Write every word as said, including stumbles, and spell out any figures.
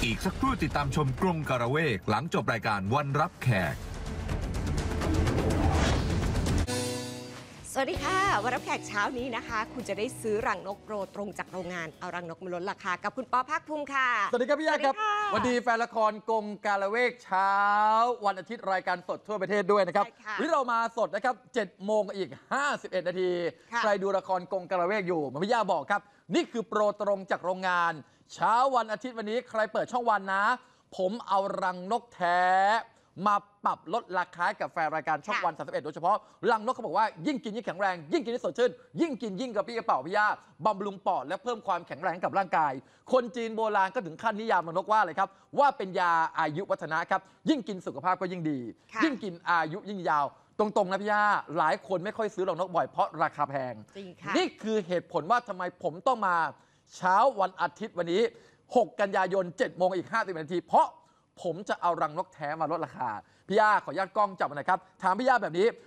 อีกสักครู่ติดตามชมกรงกระเวกหลังจบรายการวันรับแขกสวัสดีค่ะวันรับแขกเช้านี้นะคะคุณจะได้ซื้อรังนกโปรตรงจากโรงงานเอารังนกมาลดราคากับคุณปอภาคภูมิค่ะสวัสดีครับพี่ยาครับวันดีแฟนละครกรงกระเวกเช้าวันอาทิตย์รายการสดทั่วประเทศด้วยนะครับวันนี้เรามาสดนะครับเจ็ดโมงอีกห้าสิบเอ็ดนาทีใครดูละครกรงกระเวกอยู่เหมือนพี่ยาบอกครับนี่คือโปรตรงจากโรงงานเช้าวันอาทิตย์วันนี้ใครเปิดช่องวันนะผมเอารังนกแท้มาปรับลดราคากับแฟนรายการช่องวันสามสิบเอ็ดโดยเฉพาะรังนกเขาบอกว่ายิ่งกินยิ่งแข็งแรงยิ่งกินยิ่งสดชื่นยิ่งกินยิ่งกระปี้กระเป๋าพี่ยาบำรุงปอดและเพิ่มความแข็งแรงกับร่างกายคนจีนโบราณก็ถึงขั้นนิยามรังนกว่าอะไรครับว่าเป็นยาอายุวัฒนะครับยิ่งกินสุขภาพก็ยิ่งดียิ่งกินอายุยิ่งยาวตรงๆนะพี่ยาหลายคนไม่ค่อยซื้อรังนกบ่อยเพราะราคาแพงนี่คือเหตุผลว่าทำไมผมต้องมาเช้าวันอาทิตย์วันนี้หกกันยายนเจ็ดโมงอีกห้าสิบนาทีเพราะผมจะเอารังนกแท้มาลดราคาพี่ย่าขออนุญาตกล้องจับหน่อยครับถามพี่ย่าแบบนี้